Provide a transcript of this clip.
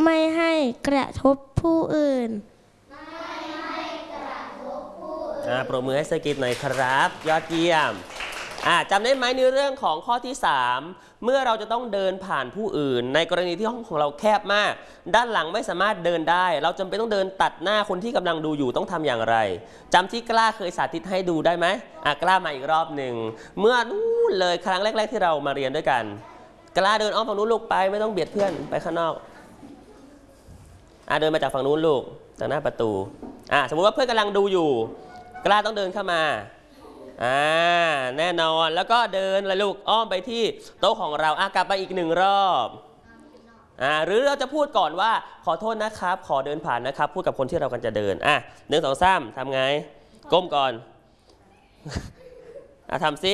ไม่ให้กระทบผู้อื่นปรบมือให้เซอร์กิตหน่อยครับยอดเยี่ยมจำได้ไหมในเรื่องของข้อที่3เมื่อเราจะต้องเดินผ่านผู้อื่นในกรณีที่ห้องของเราแคบมากด้านหลังไม่สามารถเดินได้เราจำเป็นต้องเดินตัดหน้าคนที่กำลังดูอยู่ต้องทำอย่างไรจำที่กล้าเคยสาธิตให้ดูได้ไหมกล้ามาอีกรอบหนึ่งเมื่อนู้นเลยครั้งแรกๆที่เรามาเรียนด้วยกันกล้าเดินอ้อมฝั่งนู้นลูกไปไม่ต้องเบียดเพื่อนไปข้างนอกเดินมาจากฝั่งนู้นลูกจากหน้าประตูสมมุติว่าเพื่อนกำลังดูอยู่กล้าต้องเดินเข้ามาแน่นอนแล้วก็เดินเลยลูกอ้อมไปที่โต๊ะของเรากลับไปอีก1 รอบหรือเราจะพูดก่อนว่าขอโทษนะครับขอเดินผ่านนะครับพูดกับคนที่เรากำลังจะเดิน1 2 3ทำไงก้มก่อนทำซิ